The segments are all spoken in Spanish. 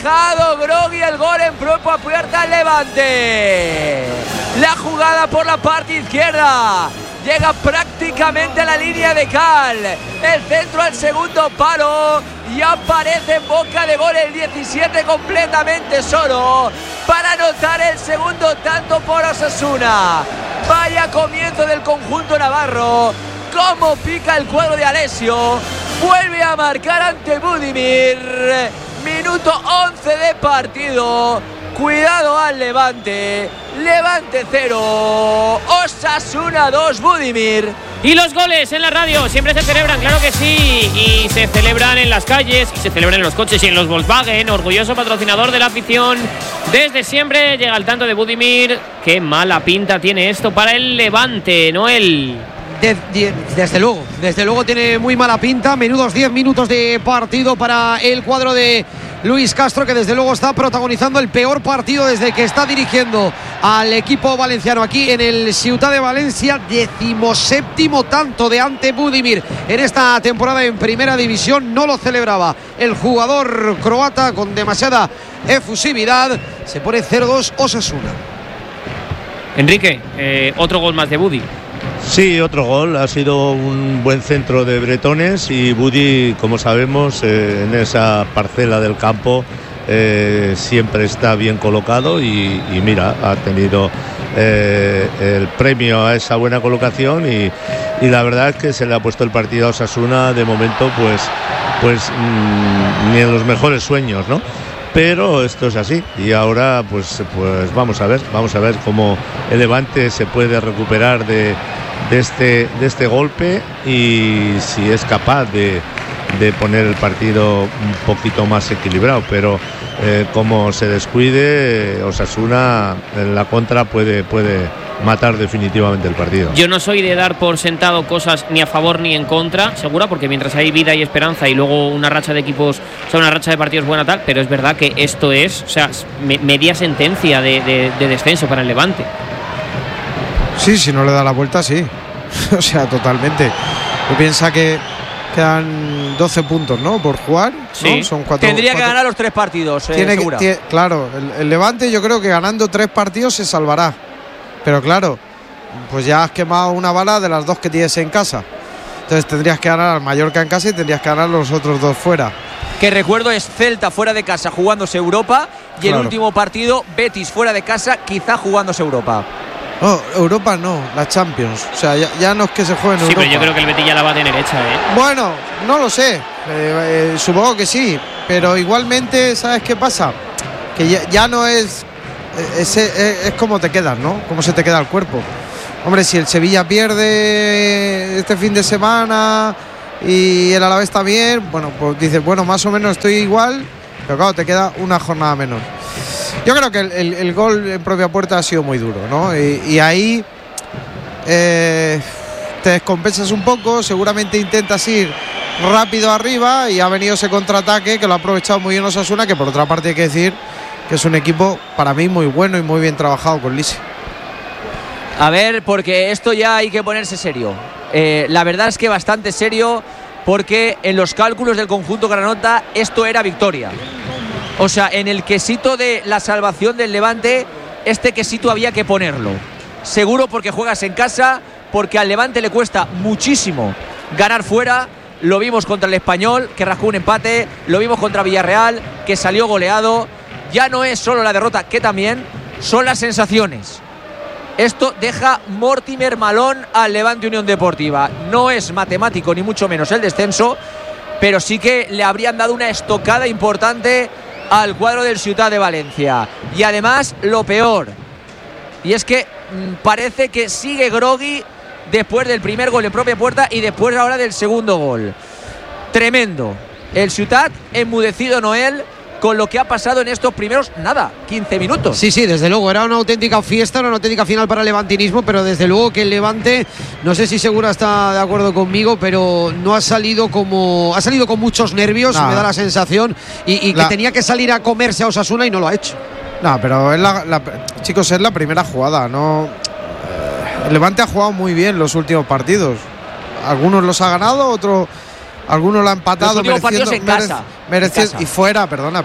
dejado Grogui el gol en propia puerta al Levante. La jugada por la parte izquierda. Llega prácticamente a la línea de Cal. El centro al segundo palo. Y aparece en boca de gol el 17 completamente solo para anotar el segundo tanto por Osasuna. Vaya comienzo del conjunto navarro. Cómo pica el cuadro de Alessio. Vuelve a marcar ante Budimir. Minuto 11 de partido. Cuidado al Levante. Levante 0, Osasuna 2, Budimir. Y los goles en la radio siempre se celebran, claro que sí. Y se celebran en las calles, y se celebran en los coches y en los Volkswagen. Orgulloso patrocinador de la afición. Desde siempre llega al tanto de Budimir. Qué mala pinta tiene esto para el Levante, Noel. Desde luego tiene muy mala pinta. Menudos 10 minutos de partido para el cuadro de Luis Castro, que desde luego está protagonizando el peor partido desde que está dirigiendo al equipo valenciano aquí en el Ciutat de Valencia. 17º tanto de ante Budimir en esta temporada en primera división. No lo celebraba el jugador croata con demasiada efusividad. Se pone 0-2 Osasuna. Enrique, otro gol más de Budi. Sí, otro gol. Ha sido un buen centro de bretones y Budi, como sabemos, en esa parcela del campo siempre está bien colocado y mira, ha tenido el premio a esa buena colocación y la verdad es que se le ha puesto el partido a Osasuna de momento pues ni en los mejores sueños, ¿no? Pero esto es así y ahora pues vamos a ver cómo el Levante se puede recuperar de este golpe y si es capaz de poner el partido un poquito más equilibrado, pero como se descuide, Osasuna en la contra puede matar definitivamente el partido. Yo no soy de dar por sentado cosas ni a favor ni en contra, segura, porque mientras hay vida y esperanza y luego una racha de equipos, o sea, una racha de partidos buena tal, pero es verdad que esto es, o sea, media sentencia de descenso para el Levante. Sí, si no le da la vuelta, sí. O sea, totalmente. Tú piensas que quedan 12 puntos, ¿no? Por jugar. Sí. ¿no? Son 4. Tendría que ganar los 3 partidos, segura. Claro, el Levante yo creo que ganando 3 partidos se salvará. Pero claro, pues ya has quemado una bala de las 2 que tienes en casa. Entonces tendrías que ganar al Mallorca en casa y tendrías que ganar los otros 2 fuera. Que recuerdo es Celta fuera de casa jugándose Europa y claro. El último partido Betis fuera de casa quizá jugándose Europa. No, Europa no, la Champions. O sea, ya no es que se juegue en Europa. Sí, pero yo creo que el Betis ya la va a tener hecha, ¿eh? Bueno, no lo sé. Supongo que sí. Pero igualmente, ¿sabes qué pasa? Que ya no es como te quedas, ¿no? Cómo se te queda el cuerpo. Hombre, si el Sevilla pierde este fin de semana y el Alavés está bien, bueno, pues dices, bueno, más o menos estoy igual, pero claro, te queda una jornada menos. Yo creo que el gol en propia puerta ha sido muy duro, ¿no? Y ahí te descompensas un poco, seguramente intentas ir rápido arriba y ha venido ese contraataque que lo ha aprovechado muy bien Osasuna, que por otra parte hay que decir que es un equipo para mí muy bueno y muy bien trabajado con Lisi. A ver, porque esto ya hay que ponerse serio. La verdad es que bastante serio, porque en los cálculos del conjunto granota esto era victoria. O sea, en el quesito de la salvación del Levante, este quesito había que ponerlo. Seguro, porque juegas en casa, porque al Levante le cuesta muchísimo ganar fuera. Lo vimos contra el Español, que rascó un empate. Lo vimos contra Villarreal, que salió goleado. Ya no es solo la derrota, que también son las sensaciones. Esto deja Mortimer malón al Levante Unión Deportiva. No es matemático ni mucho menos el descenso, pero sí que le habrían dado una estocada importante al cuadro del Ciutat de Valencia. Y además lo peor, y es que parece que sigue groggy después del primer gol en propia puerta y después ahora del segundo gol. Tremendo. El Ciutat enmudecido, Noel, con lo que ha pasado en estos primeros, 15 minutos. Sí, desde luego, era una auténtica fiesta, una auténtica final para el levantinismo, pero desde luego que el Levante, no sé si Segura está de acuerdo conmigo, pero no ha salido con muchos nervios, me da la sensación, y que tenía que salir a comerse a Osasuna y no lo ha hecho. No, pero chicos, es la primera jugada, ¿no? El Levante ha jugado muy bien los últimos partidos. Algunos los ha ganado, otros Algunos lo han empatado. Los últimos partidos en casa. Y fuera, perdona.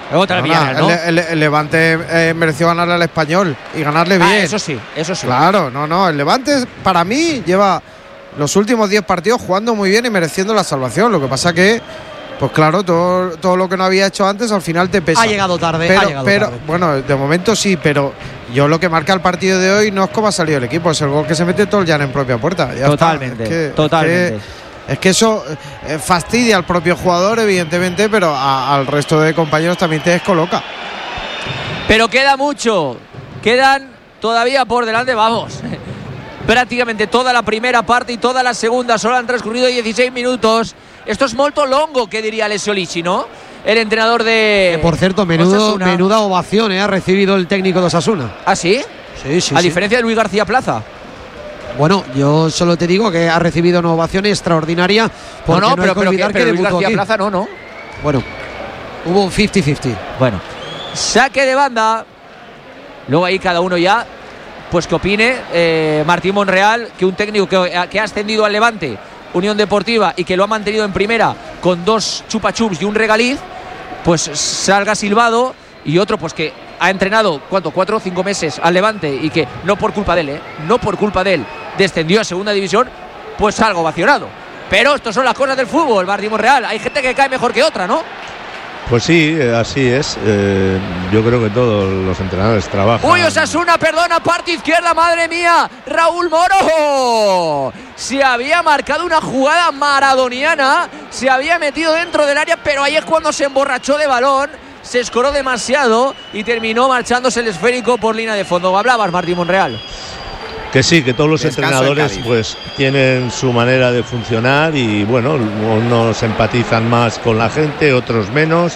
El Levante mereció ganarle al Español y ganarle bien. Eso sí. Claro, no. El Levante, para mí, lleva los últimos 10 partidos jugando muy bien y mereciendo la salvación. Lo que pasa que, pues claro, todo lo que no había hecho antes al final te pesa. Ha llegado tarde. Pero bueno, de momento sí, pero yo lo que marca el partido de hoy no es cómo ha salido el equipo, es el gol que se mete todo el llano en propia puerta. Ya totalmente. Es que eso fastidia al propio jugador, evidentemente, pero al resto de compañeros también te descoloca. Pero queda mucho. Quedan todavía por delante, vamos. Prácticamente toda la primera parte y toda la segunda. Solo han transcurrido 16 minutos. Esto es molto longo, que diría Alessio Lici, ¿no? El entrenador de... Por cierto, menuda ovación ha recibido el técnico de Osasuna. ¿Ah, sí? Sí. A diferencia de Luis García Plaza. Bueno, yo solo te digo que ha recibido una ovación extraordinaria. Porque no hay que olvidar que Luis García Plaza no. Bueno, hubo un 50-50. Bueno, saque de banda. Luego ahí cada uno ya, pues que opine. Martín Monreal, que un técnico que ha ascendido al Levante, Unión Deportiva, y que lo ha mantenido en primera con 2 chupa-chups y un regaliz, pues salga silbado. Y otro pues que ha entrenado 4 o 5 meses al Levante y que no por culpa de él descendió a segunda división, pues salga ovacionado. Pero estos son las cosas del fútbol, Martín Monreal. Hay gente que cae mejor que otra, ¿no? Pues sí, así es. Yo creo que todos los entrenadores trabajan. ¡Uy, Osasuna, perdona, parte izquierda, madre mía! ¡Raúl Moro! Se había marcado una jugada maradoniana, se había metido dentro del área, pero ahí es cuando se emborrachó de balón, se escoró demasiado y terminó marchándose el esférico por línea de fondo. Hablabas, Martín Monreal. Que sí, que todos los entrenadores pues tienen su manera de funcionar y bueno, unos empatizan más con la gente, otros menos,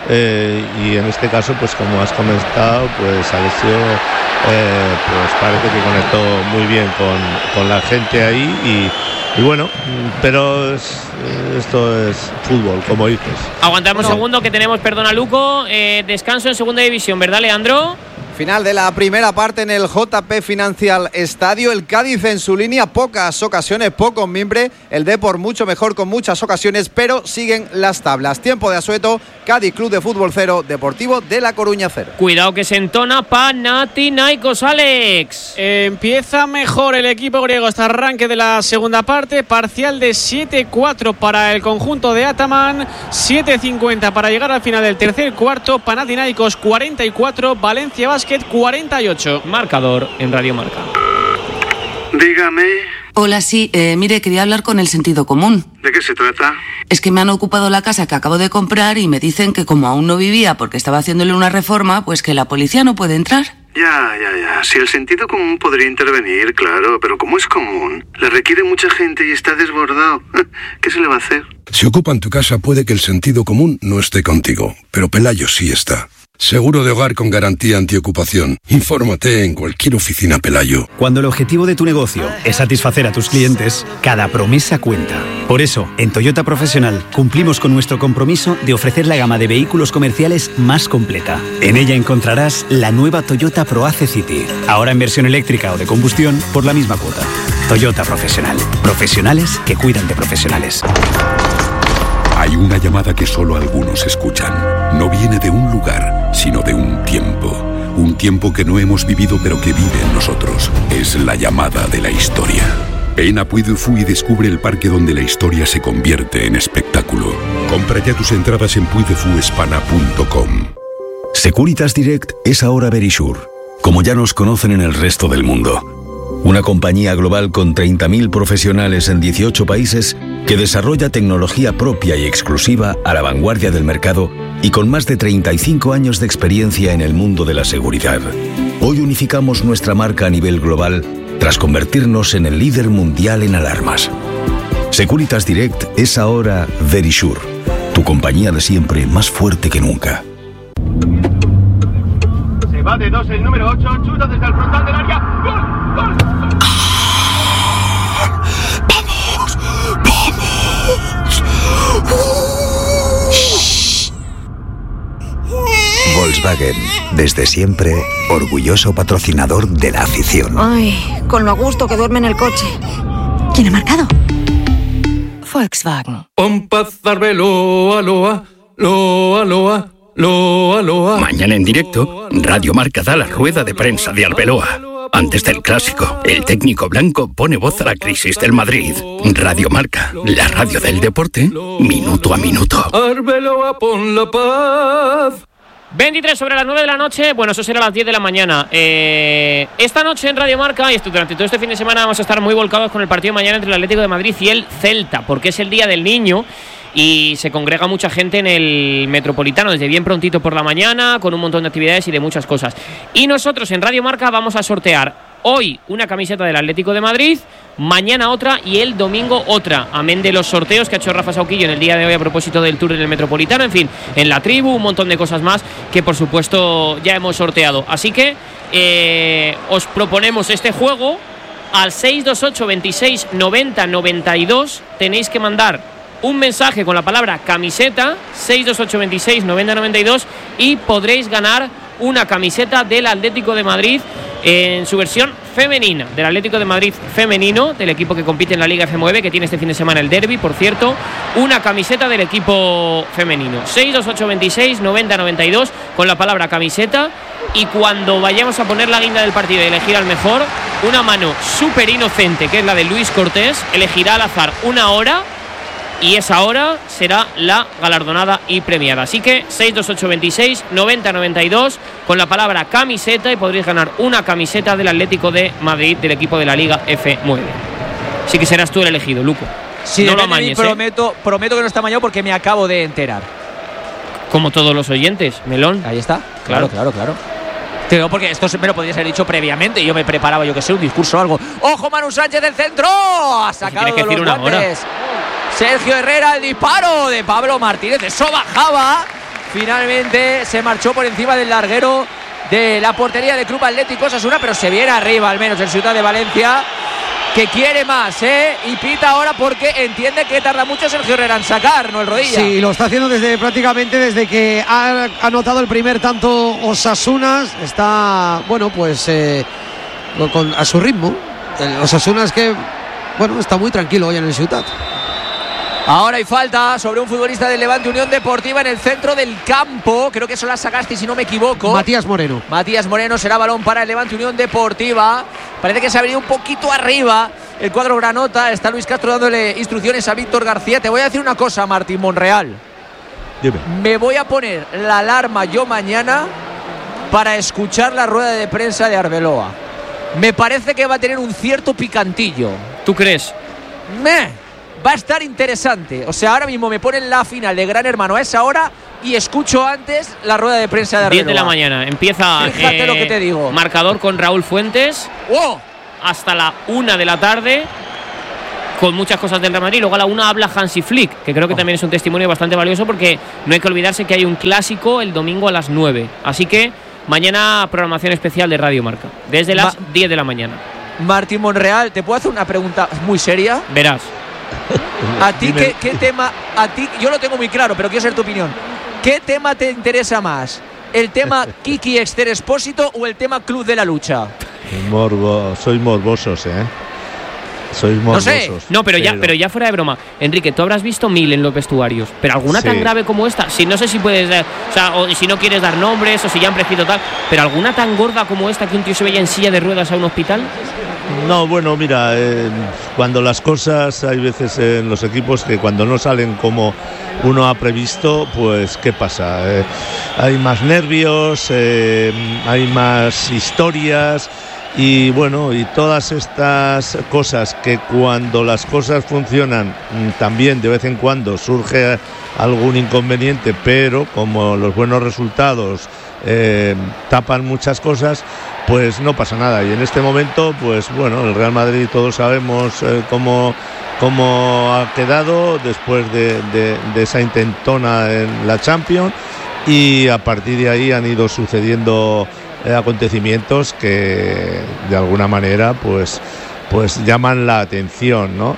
y en este caso, pues como has comentado, pues Alessio pues parece que conectó muy bien con la gente ahí y bueno, pero esto es fútbol, como dices. Aguantamos un segundo que tenemos, perdona Luco, descanso en segunda división, ¿verdad, Leandro? Final de la primera parte en el JP Financial Estadio. El Cádiz en su línea, pocas ocasiones, poco mimbre. El Depor mucho mejor con muchas ocasiones, pero siguen las tablas. Tiempo de asueto, Cádiz Club de Fútbol 0, Deportivo de La Coruña 0. Cuidado que se entona Panathinaikos, Alex. Empieza mejor el equipo griego este arranque de la segunda parte. Parcial de 7-4 para el conjunto de Ataman. 7:50 para llegar al final del tercer cuarto. Panathinaikos 44, Valencia Basket 48. Marcador en Radio Marca. Dígame. Hola, sí, mire, quería hablar con el sentido común. ¿De qué se trata? Es que me han ocupado la casa que acabo de comprar y me dicen que como aún no vivía porque estaba haciéndole una reforma, pues que la policía no puede entrar. Ya. Si el sentido común podría intervenir, claro, pero como es común, le requiere mucha gente y está desbordado. ¿Qué se le va a hacer? Si ocupan tu casa puede que el sentido común no esté contigo, pero Pelayo sí está. Seguro de hogar con garantía antiocupación. Infórmate en cualquier oficina Pelayo. Cuando el objetivo de tu negocio es satisfacer a tus clientes, cada promesa cuenta. Por eso, en Toyota Profesional cumplimos con nuestro compromiso de ofrecer la gama de vehículos comerciales más completa. En ella encontrarás la nueva Toyota ProAce City, ahora en versión eléctrica o de combustión por la misma cuota. Toyota Profesional. Profesionales que cuidan de profesionales. Hay una llamada que solo algunos escuchan. No viene de un lugar, sino de un tiempo. Un tiempo que no hemos vivido pero que vive en nosotros. Es la llamada de la historia. Ven a Puy du Fou y descubre el parque donde la historia se convierte en espectáculo. Compra ya tus entradas en puydefouespana.com. Securitas Direct es ahora Verisure, como ya nos conocen en el resto del mundo. Una compañía global con 30.000 profesionales en 18 países que desarrolla tecnología propia y exclusiva a la vanguardia del mercado y con más de 35 años de experiencia en el mundo de la seguridad. Hoy unificamos nuestra marca a nivel global tras convertirnos en el líder mundial en alarmas. Securitas Direct es ahora Verisure, tu compañía de siempre más fuerte que nunca. Se va de 2 el número 8, chuta desde el frontal del área. ¡Gol! ¡Gol! Volkswagen, desde siempre, orgulloso patrocinador de la afición. Ay, con lo a gusto que duerme en el coche. ¿Quién ha marcado? Volkswagen. Loa, loa, loa, loa, loa, loa. Mañana en directo, Radio Marca da la rueda de prensa de Arbeloa. Antes del clásico, el técnico blanco pone voz a la crisis del Madrid. Radio Marca, la radio del deporte, minuto a minuto. Arbeloa, pon la paz. 23 sobre las 9 de la noche, bueno, eso será a las 10 de la mañana. Esta noche en Radio Marca y durante todo este fin de semana vamos a estar muy volcados con el partido mañana entre el Atlético de Madrid y el Celta, porque es el Día del Niño y se congrega mucha gente en el Metropolitano desde bien prontito por la mañana, con un montón de actividades y de muchas cosas. Y nosotros en Radio Marca vamos a sortear hoy una camiseta del Atlético de Madrid, mañana otra y el domingo otra, amén de los sorteos que ha hecho Rafa Sauquillo en el día de hoy a propósito del Tour en el Metropolitano, en fin, en la tribu, un montón de cosas más que por supuesto ya hemos sorteado. Así que os proponemos este juego al 628 26 90 92. Tenéis que mandar un mensaje con la palabra camiseta, 628 26 90 92, y podréis ganar una camiseta del Atlético de Madrid en su versión femenina, del Atlético de Madrid femenino, del equipo que compite en la Liga F9, que tiene este fin de semana el derbi, por cierto, una camiseta del equipo femenino. 628 26 90 92 con la palabra camiseta, y cuando vayamos a poner la guinda del partido y elegir al mejor, una mano súper inocente, que es la de Luis Cortés, elegirá al azar una hora, y esa hora será la galardonada y premiada. Así que 628 26 90 92 con la palabra camiseta y podréis ganar una camiseta del Atlético de Madrid, del equipo de la Liga F9. Así que serás tú el elegido, Luco. Sí, no lo amañes, prometo que no está amañado porque me acabo de enterar. Como todos los oyentes, Melón. Ahí está. Claro. Te digo porque esto me lo podrías haber dicho previamente y yo me preparaba, yo que sé, un discurso o algo. ¡Ojo, Manu Sánchez del centro! Ha sacado que decir los guantes. Sergio Herrera, el disparo de Pablo Martínez. Eso bajaba. Finalmente se marchó por encima del larguero de la portería del Club Atlético Osasuna, pero se viene arriba al menos el Ciudad de Valencia, que quiere más, y pita ahora porque entiende que tarda mucho Sergio Herrera en sacar, ¿no? El Rodilla. Sí, lo está haciendo prácticamente desde que ha anotado el primer tanto Osasuna. Está, bueno, pues a su ritmo. El Osasuna es que, bueno, está muy tranquilo hoy en el Ciutat. Ahora hay falta sobre un futbolista del Levante Unión Deportiva en el centro del campo. Creo que eso la sacaste, si no me equivoco. Matías Moreno será balón para el Levante Unión Deportiva. Parece que se ha venido un poquito arriba el cuadro granota. Está Luis Castro dándole instrucciones a Víctor García. Te voy a decir una cosa, Martín Monreal. Dime. Me voy a poner la alarma yo mañana para escuchar la rueda de prensa de Arbeloa. Me parece que va a tener un cierto picantillo. ¿Tú crees? Va a estar interesante. O sea, ahora mismo me ponen la final de Gran Hermano a esa hora y escucho antes la rueda de prensa de Arbeloa. 10 de la mañana. Empieza. Fíjate lo que te digo. Marcador con Raúl Fuentes. ¡Oh! Hasta la 1 de la tarde. Con muchas cosas del Real Madrid. Luego a la 1 habla Hansi Flick, que creo que también es un testimonio bastante valioso, porque no hay que olvidarse que hay un clásico el domingo a las 9. Así que mañana programación especial de Radio Marca. Desde las 10 de la mañana. Martín Monreal, ¿te puedo hacer una pregunta muy seria? Verás. ¿A ti qué tema? A ti, yo lo tengo muy claro, pero quiero saber tu opinión. ¿Qué tema te interesa más? ¿El tema Kiki Exter Expósito o el tema Club de la Lucha? Sois morbosos, Sois morbosos. No sé. No, pero ya fuera de broma. Enrique, tú habrás visto 1000 en los vestuarios, pero alguna tan grave como esta. Si no sé si puedes dar, o si no quieres dar nombres o si ya han prescrito tal, pero alguna tan gorda como esta que un tío se veía en silla de ruedas a un hospital. No, bueno, mira, cuando las cosas, hay veces en los equipos que cuando no salen como uno ha previsto, pues ¿qué pasa? Hay más nervios, hay más historias y bueno, y todas estas cosas que cuando las cosas funcionan también de vez en cuando surge algún inconveniente, pero como los buenos resultados tapan muchas cosas, pues no pasa nada. Y en este momento, pues bueno, el Real Madrid todos sabemos cómo ha quedado después de esa intentona en la Champions, y a partir de ahí han ido sucediendo acontecimientos que de alguna manera pues llaman la atención, ¿no?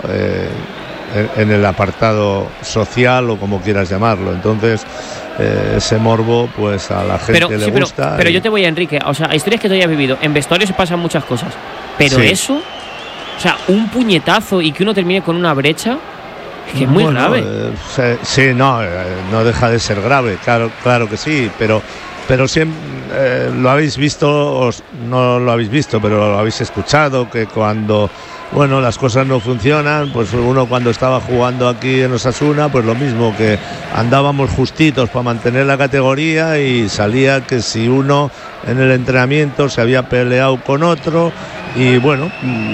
En el apartado social o como quieras llamarlo. Entonces ese morbo pues a la gente le gusta. Pero yo te voy a Enrique, o sea, historias que tú hayas vivido, en vestuarios se pasan muchas cosas, pero eso, o sea, un puñetazo y que uno termine con una brecha, Que es muy grave. Sí, no deja de ser grave, claro que sí, pero siempre lo habéis visto, no lo habéis visto, pero lo habéis escuchado, que cuando las cosas no funcionan, pues uno cuando estaba jugando aquí en Osasuna, pues lo mismo, que andábamos justitos para mantener la categoría y salía que si uno en el entrenamiento se había peleado con otro y bueno,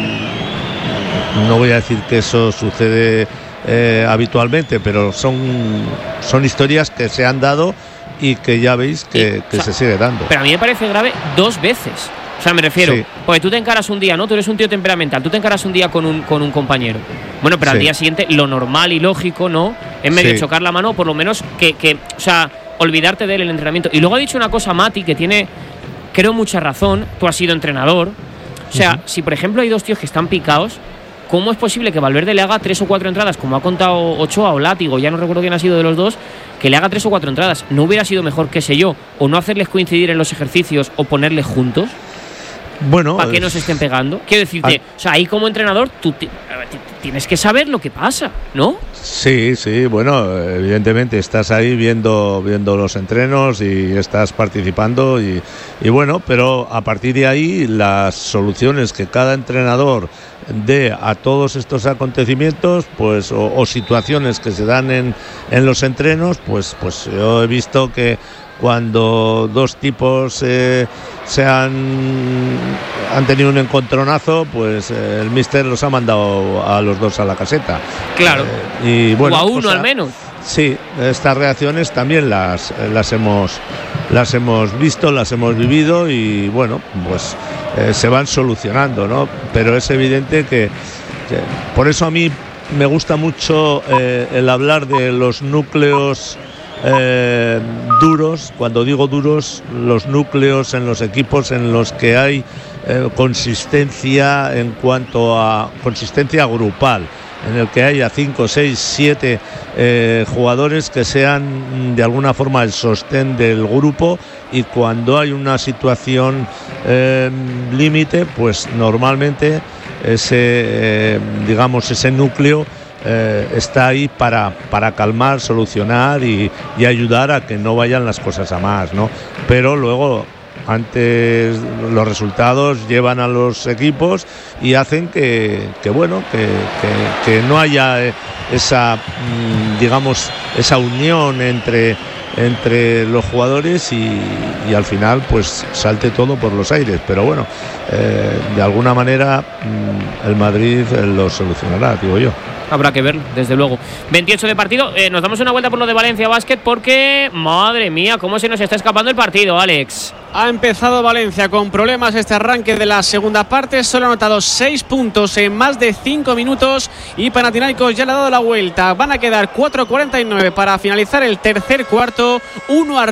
no voy a decir que eso sucede habitualmente, pero son historias que se han dado y que ya veis que se sigue dando. Pero a mí me parece grave 2 veces. O sea, me refiero, porque tú te encaras un día, ¿no? Tú eres un tío temperamental, tú te encaras un día con un compañero. Bueno, pero al día siguiente lo normal y lógico, ¿no? En medio de chocar la mano, por lo menos o sea, olvidarte de él en el entrenamiento. Y luego ha dicho una cosa, Mati, que tiene, creo, mucha razón. Tú has sido entrenador. O sea, si por ejemplo hay 2 tíos que están picados, ¿cómo es posible que Valverde le haga 3 o 4 entradas, como ha contado Ochoa o Látigo, ya no recuerdo quién ha sido de los dos, que le haga 3 o 4 entradas? ¿No hubiera sido mejor, qué sé yo, o no hacerles coincidir en los ejercicios o ponerles juntos? Bueno, ¿para que no se estén pegando? Quiero decirte, o sea, ahí como entrenador tú tienes que saber lo que pasa, ¿no? Sí, bueno, evidentemente estás ahí viendo los entrenos y estás participando y bueno, pero a partir de ahí las soluciones que cada entrenador dé a todos estos acontecimientos, pues o situaciones que se dan en los entrenos, pues yo he visto que cuando 2 tipos han tenido un encontronazo, pues el míster los ha mandado a los 2 a la caseta. Claro. Y bueno, o a uno al menos. Sí, estas reacciones también las hemos visto, las hemos vivido y bueno, pues se van solucionando, ¿no? Pero es evidente que por eso a mí me gusta mucho el hablar de los núcleos duros. Cuando digo duros, los núcleos en los equipos en los que hay consistencia en cuanto a consistencia grupal, en el que haya 5, 6, 7 jugadores que sean de alguna forma el sostén del grupo, y cuando hay una situación límite, pues normalmente ese núcleo está ahí para calmar, solucionar y ayudar a que no vayan las cosas a más, ¿no? Pero luego antes los resultados llevan a los equipos y hacen que no haya esa unión entre los jugadores y al final pues salte todo por los aires. Pero bueno, de alguna manera el Madrid lo solucionará, digo yo. Habrá que verlo, desde luego. 28 de partido. Nos damos una vuelta por lo de Valencia Basket porque, madre mía, cómo se nos está escapando el partido, Alex. Ha empezado Valencia con problemas este arranque de la segunda parte. Solo ha anotado 6 puntos en más de 5 minutos y Panathinaikos ya le ha dado la vuelta. Van a quedar 4:49 para finalizar el tercer cuarto. 1 arriba